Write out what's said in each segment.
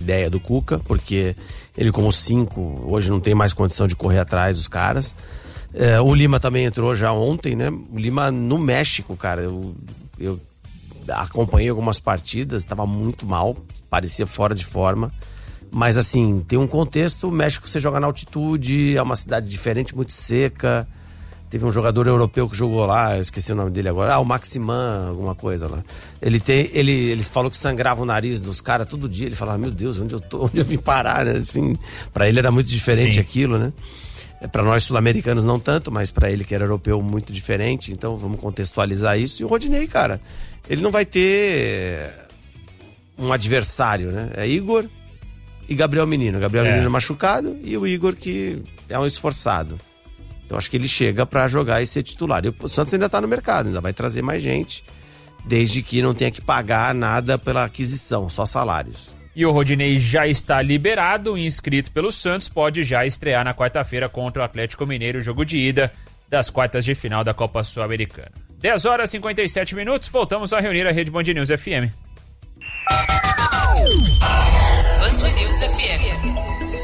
ideia do Cuca, porque ele como 5, hoje não tem mais condição de correr atrás dos caras. O Lima também entrou já ontem, né? O Lima no México, cara, eu acompanhei algumas partidas, estava muito mal, parecia fora de forma. Mas assim, tem um contexto, o México você joga na altitude, é uma cidade diferente, muito seca. Teve um jogador europeu que jogou lá, eu esqueci o nome dele agora, o Maximan, alguma coisa lá. Ele falou que sangrava o nariz dos caras todo dia, ele falava, meu Deus, onde eu vim parar, né? Assim, pra ele era muito diferente aquilo, né? Pra nós sul-americanos não tanto, mas pra ele que era europeu muito diferente, então vamos contextualizar isso. E o Rodinei, cara, ele não vai ter um adversário, né? É Igor e Gabriel Menino. Gabriel Menino é machucado e o Igor que é um esforçado. Então acho que ele chega pra jogar e ser titular. E o Santos ainda tá no mercado, ainda vai trazer mais gente, desde que não tenha que pagar nada pela aquisição, só salários. E o Rodinei já está liberado, inscrito pelo Santos, pode já estrear na quarta-feira contra o Atlético Mineiro, jogo de ida das quartas de final da Copa Sul-Americana. 10h57, voltamos a reunir a Rede Band News FM. Band News FM.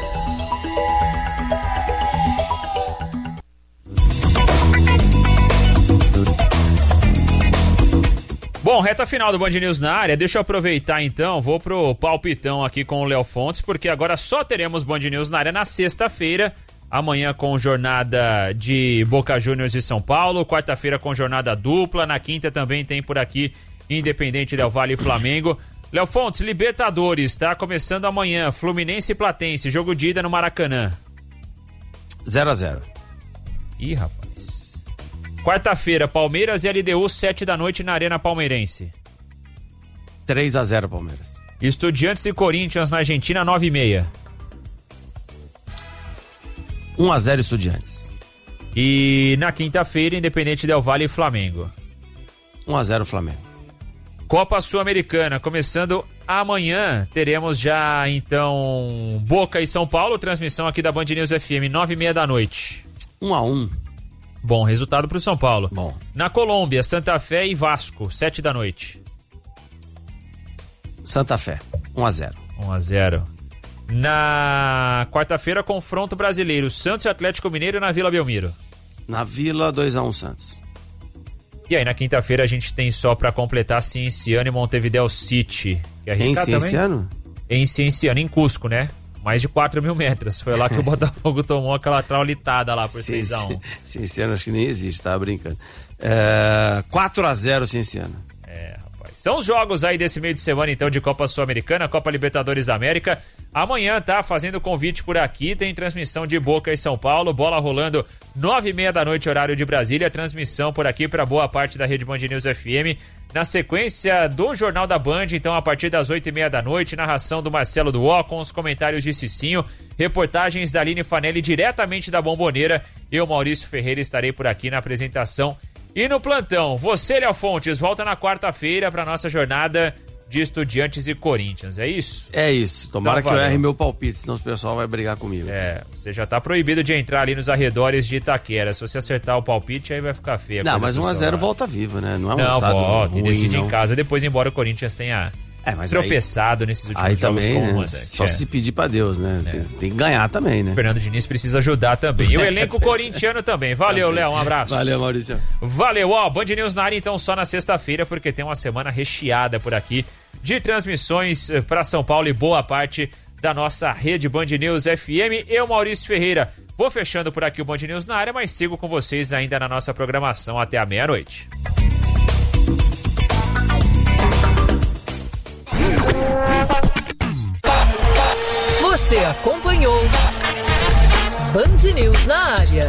Bom, reta final do Band News na área, deixa eu aproveitar então, vou pro palpitão aqui com o Léo Fontes, porque agora só teremos Band News na área na sexta-feira, amanhã com jornada de Boca Juniors e São Paulo, quarta-feira com jornada dupla, na quinta também tem por aqui Independente Del Valle e Flamengo. Léo Fontes, Libertadores, tá começando amanhã, Fluminense e Platense, jogo de ida no Maracanã. 0-0. Ih, rapaz. Quarta-feira, Palmeiras e LDU, 7h na Arena Palmeirense. 3-0 Palmeiras. Estudiantes e Corinthians na Argentina, 9h30. 1-0 Estudiantes. E na quinta-feira, Independente Del Valle e Flamengo. 1-0 Flamengo. Copa Sul-Americana, começando amanhã, teremos já então Boca e São Paulo, transmissão aqui da Band News FM, 9h30. 1-1. Bom resultado pro São Paulo. Bom. Na Colômbia, Santa Fé e Vasco, 7h. Santa Fé, 1-0. 1-0. Na quarta-feira, confronto brasileiro, Santos e Atlético Mineiro na Vila Belmiro. Na Vila, 2-1 Santos. E aí na quinta-feira a gente tem só pra completar Cienciano e Montevideo City. Em Cienciano? Em Cienciano, em Cusco, né? Mais de 4.000 metros. Foi lá que o Botafogo tomou aquela traulitada lá por 6-1. Cienciano acho que nem existe, tava brincando. 4-0 Cienciano. Rapaz. São os jogos aí desse meio de semana, então, de Copa Sul-Americana, Copa Libertadores da América. Amanhã, tá? Fazendo convite por aqui, tem transmissão de Boca e São Paulo, bola rolando 9h30, horário de Brasília, transmissão por aqui para boa parte da Rede Band News FM. Na sequência do Jornal da Band, então, a partir das 8h30, narração do Marcelo Duó, com os comentários de Cicinho, reportagens da Aline Fanelli diretamente da Bomboneira. Eu, Maurício Ferreira, estarei por aqui na apresentação e no plantão. Você, Léo Fontes, volta na quarta-feira para nossa jornada de Estudiantes e Corinthians, é isso? É isso, tomara então, que eu erre meu palpite, senão o pessoal vai brigar comigo. Você já tá proibido de entrar ali nos arredores de Itaquera, se você acertar o palpite aí vai ficar feio. Não, mas 1-0 volta vivo, né? Não é um resultado volta, ruim, e decide não. Em casa, depois embora o Corinthians tenha mas tropeçado nesses últimos aí jogos também, com o né? Só se pedir pra Deus, né? Tem que ganhar também, né? O Fernando Diniz precisa ajudar também. E o elenco corintiano também. Valeu, Léo, um abraço. Valeu, Maurício. Valeu, Band News na área então só na sexta-feira, porque tem uma semana recheada por aqui de transmissões para São Paulo e boa parte da nossa rede Band News FM. Eu, Maurício Ferreira, vou fechando por aqui o Band News na área, mas sigo com vocês ainda na nossa programação até a meia-noite. Você acompanhou Band News na área.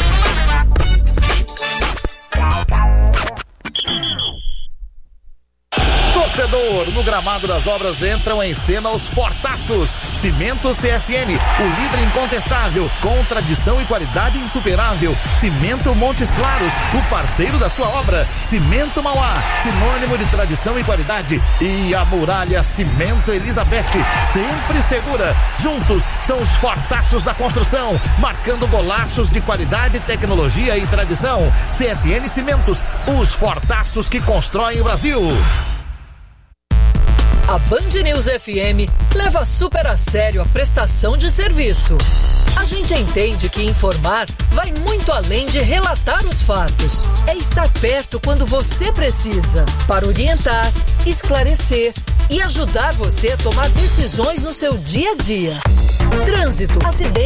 Torcedor, no gramado das obras entram em cena os fortaços. Cimento CSN, o líder incontestável, com tradição e qualidade insuperável. Cimento Montes Claros, o parceiro da sua obra. Cimento Mauá, sinônimo de tradição e qualidade. E a Muralha Cimento Elizabeth, sempre segura. Juntos são os fortaços da construção, marcando golaços de qualidade, tecnologia e tradição. CSN Cimentos, os fortaços que constroem o Brasil. A Band News FM leva super a sério a prestação de serviço. A gente entende que informar vai muito além de relatar os fatos. É estar perto quando você precisa, para orientar, esclarecer e ajudar você a tomar decisões no seu dia a dia. Trânsito, acidente.